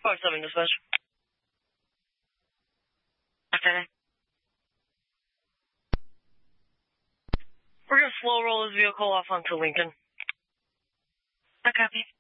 5-7 dispatch. Okay. We're going to slow roll his vehicle off onto Lincoln. I copy.